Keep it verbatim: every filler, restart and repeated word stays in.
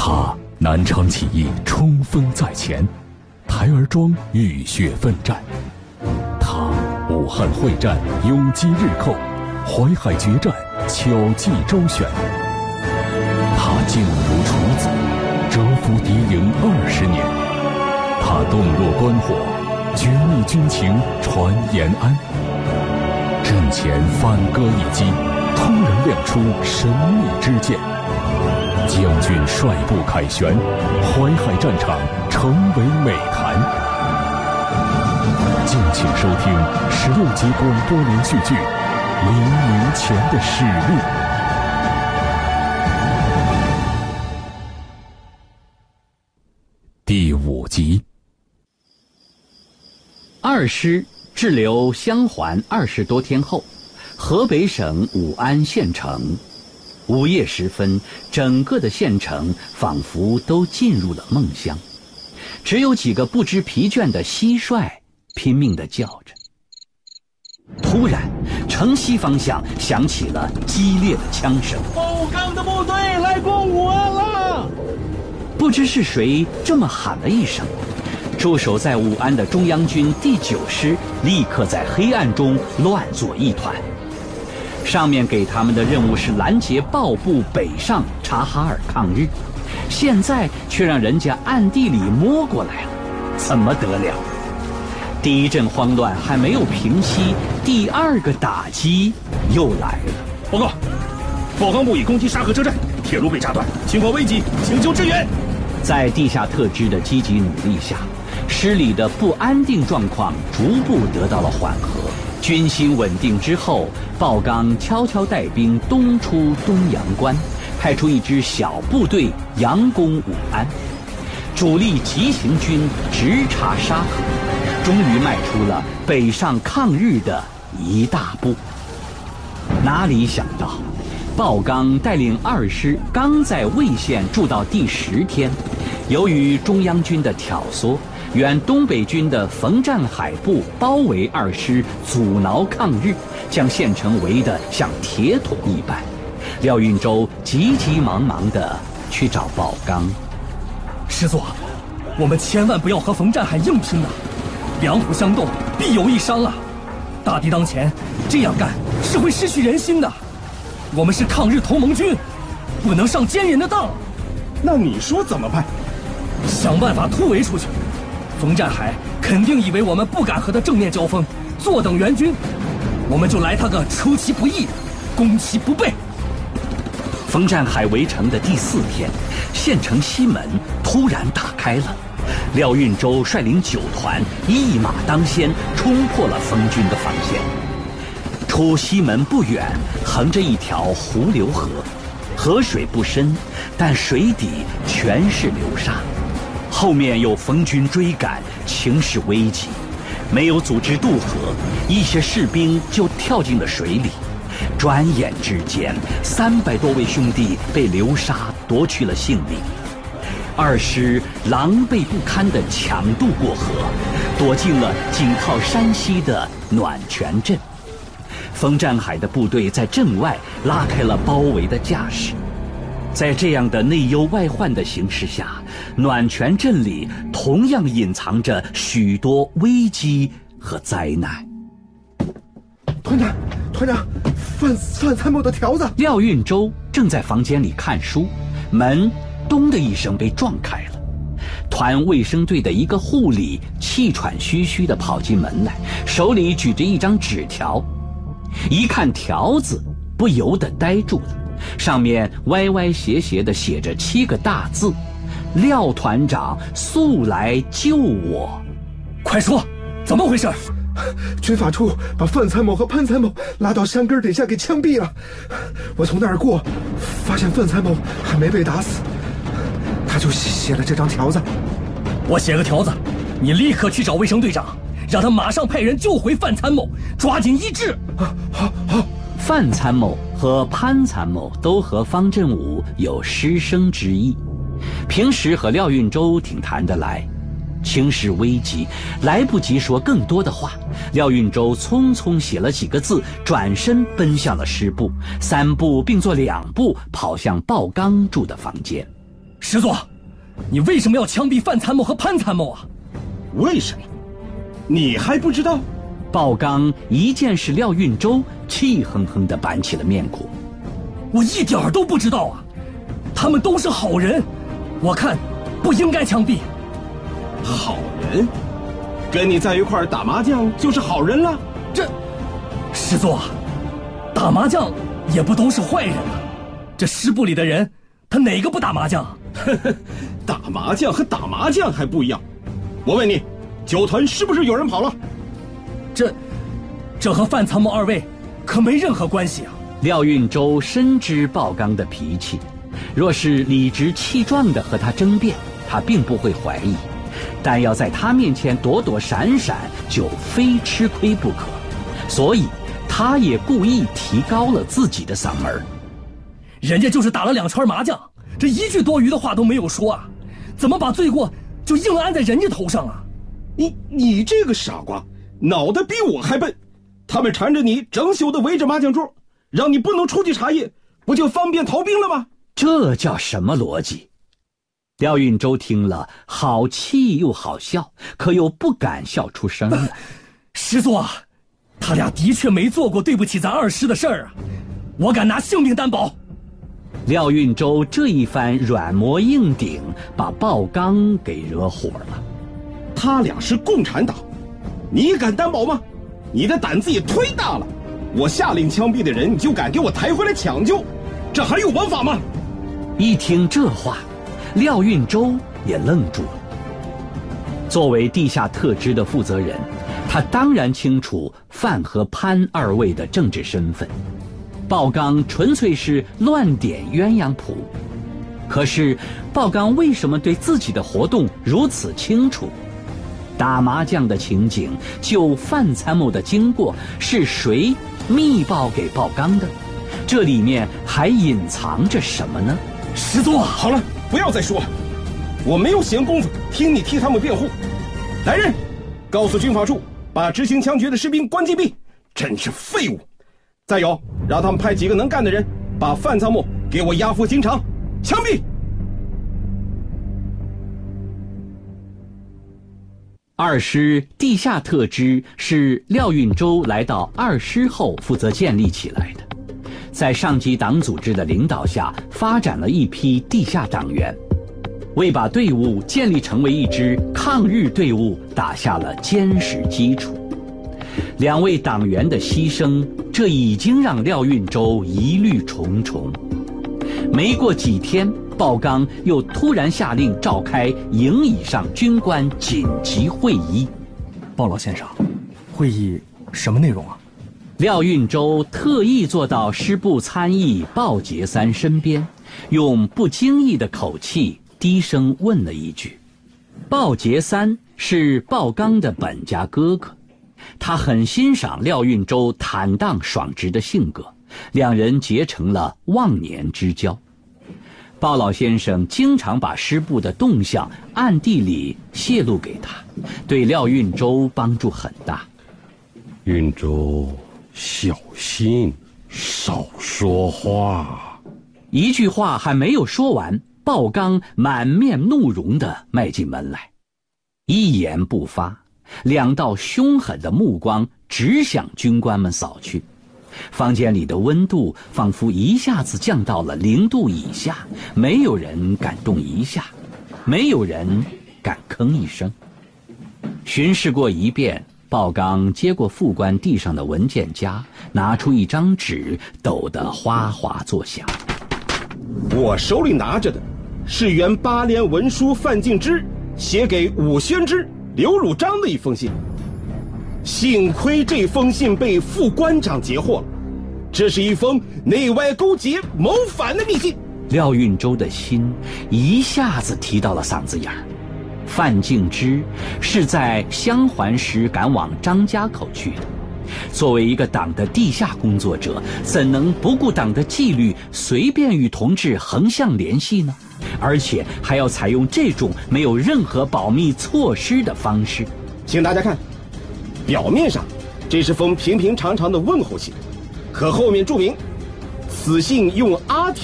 他南昌起义冲锋在前，台儿庄浴血奋战；他武汉会战勇击日寇，淮海决战巧计周旋。他静如处子，蛰伏敌营二十年；他洞若观火，绝密军情传延安。阵前反戈一击，突然亮出神秘之剑，将军率部凯旋，淮海战场成为美谈。敬请收听十六集广播连续剧《黎明前的使命》第五集。 二师滞留襄环二十多天后，河北省武安县城。午夜时分，整个的县城仿佛都进入了梦乡，只有几个不知疲倦的蟋蟀拼命地叫着。突然，城西方向响起了激烈的枪声。 报刚的部队来攻武安了！ 不知是谁这么喊了一声，驻守在武安的中央军第九师立刻在黑暗中乱作一团。上面给他们的任务是拦截豹部北上察哈尔抗日，现在却让人家暗地里摸过来了，怎么得了？第一阵慌乱还没有平息，第二个打击又来了。 报告，报刚部已攻击沙河车站，铁路被炸断，情况危急，请求支援。 在地下特支的积极努力下，师里的不安定状况逐步得到了缓和。军心稳定之后，鲍刚悄悄带兵东出东阳关，派出一支小部队佯攻武安，主力急行军直插沙河，终于迈出了北上抗日的一大步。哪里想到，鲍刚带领二师刚在魏县驻到第十天，由于中央军的挑唆，原东北军的冯占海部包围二师，阻挠抗日，将县城围得像铁桶一般。廖运周急急忙忙地去找鲍刚。 师座，我们千万不要和冯占海硬拼啊！两虎相斗，必有一伤啊！大敌当前，这样干是会失去人心的。我们是抗日同盟军，不能上奸人的当。 那你说怎么办？ 想办法突围出去。冯占海肯定以为我们不敢和他正面交锋，坐等援军，我们就来他个出其不意，攻其不备。 冯占海围城的第四天，县城西门突然打开了，廖运周率领九团一马当先，冲破了冯军的防线。出西门不远，横着一条胡流河，河水不深，但水底全是流沙。后面有冯军追赶，情势危急，没有组织渡河，一些士兵就跳进了水里。转眼之间，三百多位兄弟被流沙夺去了性命。二师狼狈不堪地抢渡过河，躲进了紧靠山西的暖泉镇。冯占海的部队在镇外拉开了包围的架势。在这样的内忧外患的形势下，暖泉镇里同样隐藏着许多危机和灾难。 团长，团长，范范参谋的条子。 廖运周正在房间里看书，门咚的一声被撞开了。团卫生队的一个护理气喘吁吁地跑进门来，手里举着一张纸条。一看条子，不由得呆住了。上面歪歪斜斜地写着七个大字：廖团长速来救我。 快说，怎么回事？ 军法处把范参谋和潘参谋拉到山根底下给枪毙了。我从那儿过，发现范参谋还没被打死，他就写了这张条子。 我写个条子，你立刻去找卫生队长，让他马上派人救回范参谋，抓紧医治。 啊，好好。 范参谋和潘参谋都和方振武有师生之意，平时和廖运周挺谈得来。情势危急，来不及说更多的话，廖运周匆匆写了几个字，转身奔向了师部，三步并作两步跑向鲍刚住的房间。 师座，你为什么要枪毙范参谋和潘参谋啊？ 为什么？你还不知道？ 鲍刚一见是廖运周，气哼哼地板起了面孔。 我一点儿都不知道啊！他们都是好人，我看不应该枪毙。 好人？跟你在一块儿打麻将就是好人了？ 这，师座，打麻将也不都是坏人啊！这师部里的人，他哪个不打麻将？ 呵呵，打麻将和打麻将还不一样。我问你，酒团是不是有人跑了？ 这，这和范参谋二位可没任何关系啊！ 廖运周深知鲍刚的脾气，若是理直气壮地和他争辩，他并不会怀疑；但要在他面前躲躲闪闪，就非吃亏不可。所以，他也故意提高了自己的嗓门。 人家就是打了两圈麻将，这一句多余的话都没有说啊，怎么把罪过就硬安在人家头上啊？ 你你这个傻瓜，脑袋比我还笨！他们缠着你整宿的围着麻将桌，让你不能出去茶叶，不就方便逃兵了吗？ 这叫什么逻辑？廖运周听了，好气又好笑，可又不敢笑出声来。 师座，他俩的确没做过对不起咱二师的事儿啊，我敢拿性命担保。 廖运周这一番软磨硬顶，把鲍刚给惹火了。 他俩是共产党，你敢担保吗？你的胆子也忒大了！我下令枪毙的人，你就敢给我抬回来抢救，这还有王法吗？ 一听这话，廖运周也愣住了。作为地下特支的负责人，他当然清楚范和潘二位的政治身份。鲍刚纯粹是乱点鸳鸯谱，可是鲍刚为什么对自己的活动如此清楚？打麻将的情景，救范参谋的经过，是谁密报给鲍刚的？这里面还隐藏着什么呢？ 师座， 好了，不要再说了，我没有闲工夫听你替他们辩护。来人，告诉军法处，把执行枪决的士兵关禁闭，真是废物！再有，让他们派几个能干的人，把范参谋给我押赴京城，枪毙！ 二师地下特支是廖运周来到二师后负责建立起来的，在上级党组织的领导下，发展了一批地下党员，为把队伍建立成为一支抗日队伍打下了坚实基础。两位党员的牺牲，这已经让廖运周疑虑重重。没过几天，鲍刚又突然下令召开营以上军官紧急会议。 鲍老先生，会议什么内容啊？ 廖运周特意坐到师部参议鲍杰三身边，用不经意的口气低声问了一句。鲍杰三是鲍刚的本家哥哥，他很欣赏廖运周坦荡爽直的性格，两人结成了忘年之交。鲍老先生经常把师部的动向暗地里泄露给他，对廖运周帮助很大。 运周，小心，少说话。 一句话还没有说完，鲍刚满面怒容地迈进门来，一言不发，两道凶狠的目光直向军官们扫去。房间里的温度仿佛一下子降到了零度以下，没有人敢动一下，没有人敢吭一声。巡视过一遍，鲍刚接过副官地上的文件夹，拿出一张纸，抖得哗哗作响。 我手里拿着的是原八连文书范敬之写给武宣之、刘汝章的一封信。幸亏这封信被副官长截获了，这是一封内外勾结、谋反的密信。 廖运周的心一下子提到了嗓子眼儿。范敬之是在襄垣时赶往张家口去的，作为一个党的地下工作者，怎能不顾党的纪律，随便与同志横向联系呢？而且还要采用这种没有任何保密措施的方式。 请大家看，表面上这是封平平常常的问候信，可后面注明此信用阿